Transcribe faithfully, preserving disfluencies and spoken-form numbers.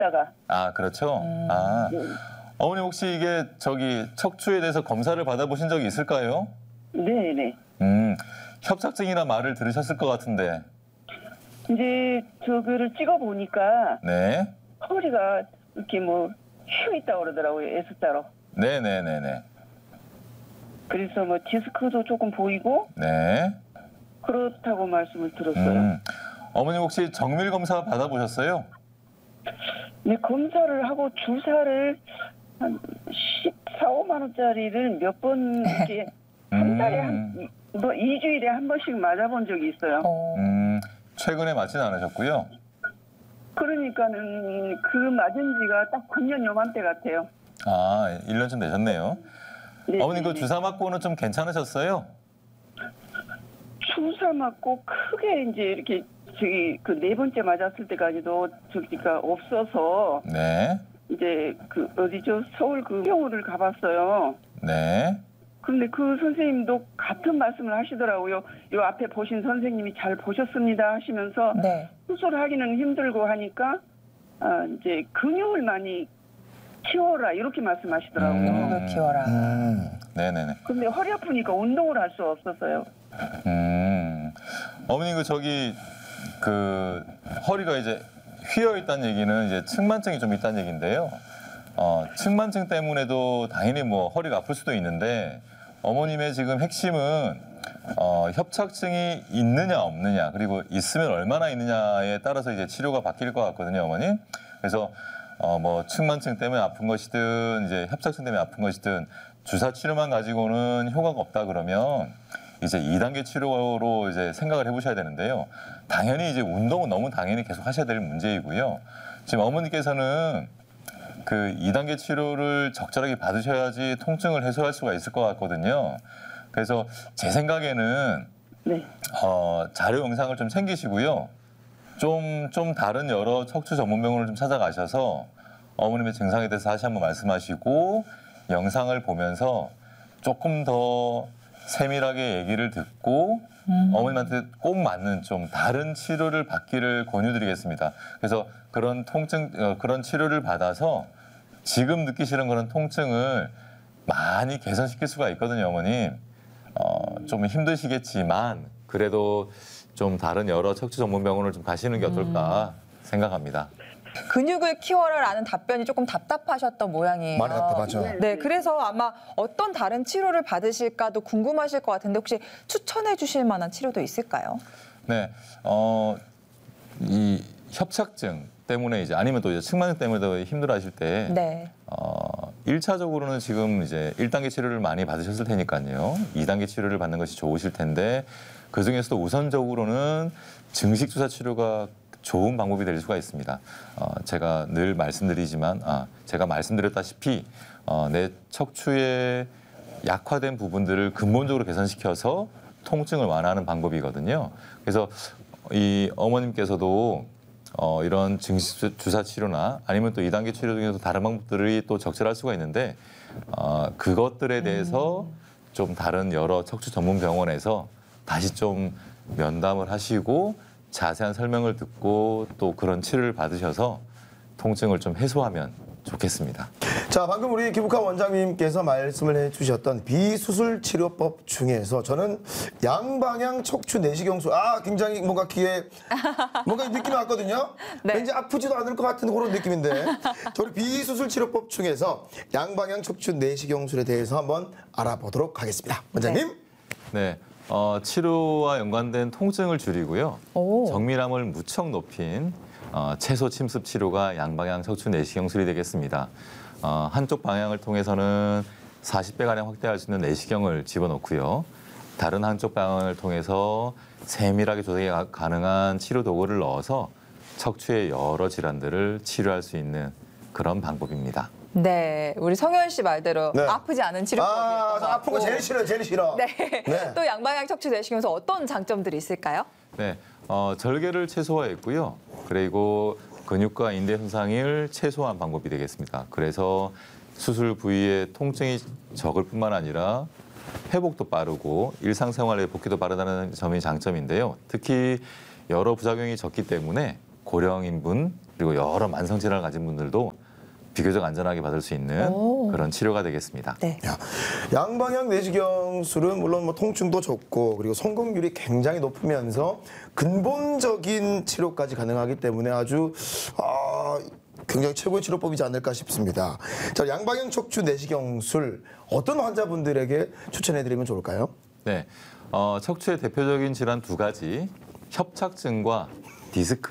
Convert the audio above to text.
했다가. 아, 그렇죠. 음. 아, 네. 어머니 혹시 이게 저기 척추에 대해서 검사를 받아보신 적이 있을까요? 네네. 음, 협착증이나 말을 들으셨을 것 같은데. 이제 저거를 찍어보니까 네. 허리가 이렇게 뭐 휘어 있다고 그러더라고요. S자로. 네네네네. 그래서 뭐 디스크도 조금 보이고 네. 그렇다고 말씀을 들었어요. 음, 어머니 혹시 정밀 검사 받아보셨어요? 네, 검사를 하고 주사를 한 십사, 오만 원짜리를 몇 번 이렇게 한 달에 한, 뭐 이주일에 한 번씩 맞아본 적이 있어요. 어. 음, 최근에 맞진 않으셨고요. 그러니까는 그 맞은 지가 딱 작년 요맘때 같아요. 아, 일 년쯤 되셨네요. 네, 어머니 그 네, 네. 주사 맞고는 좀 괜찮으셨어요? 주사 맞고 크게 이제 이렇게 저기 그 네 번째 맞았을 때까지도 저기가 없어서 네. 이제 그 어디죠? 서울 그 병원을 가봤어요. 네. 근데 그 선생님도 같은 말씀을 하시더라고요. 요 앞에 보신 선생님이 잘 보셨습니다 하시면서 네. 수술하기는 힘들고 하니까 아, 이제 근육을 많이 키워라 이렇게 말씀하시더라고요. 음. 근육을 키워라. 음, 네네네. 근데 허리 아프니까 운동을 할 수 없었어요. 음, 어머니 그 저기 그 허리가 이제 휘어 있다는 얘기는 이제 측만증이 좀 있다는 얘기인데요. 어, 측만증 때문에도 당연히 뭐 허리가 아플 수도 있는데 어머님의 지금 핵심은 어, 협착증이 있느냐 없느냐 그리고 있으면 얼마나 있느냐에 따라서 이제 치료가 바뀔 것 같거든요, 어머니. 그래서 어, 뭐 측만증 때문에 아픈 것이든 이제 협착증 때문에 아픈 것이든 주사 치료만 가지고는 효과가 없다 그러면 이제 이 단계 치료로 이제 생각을 해보셔야 되는데요. 당연히 이제 운동은 너무 당연히 계속 하셔야 될 문제이고요. 지금 어머니께서는 그 이 단계 치료를 적절하게 받으셔야지 통증을 해소할 수가 있을 것 같거든요. 그래서 제 생각에는 네. 어, 자료 영상을 좀 챙기시고요. 좀, 좀 다른 여러 척추 전문 병원을 좀 찾아가셔서 어머님의 증상에 대해서 다시 한번 말씀하시고 영상을 보면서 조금 더 세밀하게 얘기를 듣고 음. 어머님한테 꼭 맞는 좀 다른 치료를 받기를 권유드리겠습니다. 그래서 그런 통증, 어, 그런 치료를 받아서 지금 느끼시는 그런 통증을 많이 개선시킬 수가 있거든요, 어머님. 어, 좀 힘드시겠지만 그래도 좀 다른 여러 척추 전문 병원을 좀 가시는 게 어떨까 생각합니다. 근육을 키워라라는 답변이 조금 답답하셨던 모양이에요. 많이 답답하죠. 네, 그래서 아마 어떤 다른 치료를 받으실까도 궁금하실 것 같은데 혹시 추천해 주실 만한 치료도 있을까요? 네, 어, 이 협착증 때문에 이제 아니면 또 이제 측만증 때문에도 힘들어하실 때, 네. 어, 일 차적으로는 지금 이제 일 단계 치료를 많이 받으셨을 테니까요. 이 단계 치료를 받는 것이 좋으실 텐데 그 중에서도 우선적으로는 증식 주사 치료가 좋은 방법이 될 수가 있습니다. 어, 제가 늘 말씀드리지만, 아, 제가 말씀드렸다시피 어, 내 척추의 약화된 부분들을 근본적으로 개선시켜서 통증을 완화하는 방법이거든요. 그래서 이 어머님께서도 어, 이런 증식 주사 치료나 아니면 또 이 단계 치료 중에서 다른 방법들이 또 적절할 수가 있는데 어, 그것들에 대해서 좀 다른 여러 척추 전문 병원에서 다시 좀 면담을 하시고 자세한 설명을 듣고 또 그런 치료를 받으셔서 통증을 좀 해소하면 좋겠습니다. 자, 방금 우리 김국환 원장님께서 말씀을 해주셨던 비수술 치료법 중에서 저는 양방향 척추 내시경술, 아, 굉장히 뭔가 귀에 뭔가 느낌이 왔거든요. 네. 왠지 아프지도 않을 것 같은 그런 느낌인데 저희 비수술 치료법 중에서 양방향 척추 내시경술에 대해서 한번 알아보도록 하겠습니다. 원장님. 네. 어, 치료와 연관된 통증을 줄이고요. 오. 정밀함을 무척 높인 어, 채소 침습 치료가 양방향 척추 내시경술이 되겠습니다. 어, 한쪽 방향을 통해서는 사십 배가량 확대할 수 있는 내시경을 집어넣고요. 다른 한쪽 방향을 통해서 세밀하게 조작이 가능한 치료 도구를 넣어서 척추의 여러 질환들을 치료할 수 있는 그런 방법입니다. 네, 우리 성현 씨 말대로 네. 아프지 않은 치료법이었던 아, 것 아픈 거 같고. 제일 싫어요, 제일 싫어. 네. 네. 또 양방향 척추 내시경에서 어떤 장점들이 있을까요? 네, 어, 절개를 최소화했고요. 그리고 근육과 인대 손상을 최소화한 방법이 되겠습니다. 그래서 수술 부위의 통증이 적을 뿐만 아니라 회복도 빠르고 일상생활에 복귀도 빠르다는 점이 장점인데요. 특히 여러 부작용이 적기 때문에 고령인분, 그리고 여러 만성 질환을 가진 분들도 비교적 안전하게 받을 수 있는 오. 그런 치료가 되겠습니다. 네. 야, 양방향 내시경술은 물론 뭐 통증도 적고 그리고 성공률이 굉장히 높으면서 근본적인 치료까지 가능하기 때문에 아주 아, 굉장히 최고의 치료법이지 않을까 싶습니다. 자, 양방향 척추 내시경술 어떤 환자분들에게 추천해드리면 좋을까요? 네, 어, 척추의 대표적인 질환 두 가지, 협착증과 디스크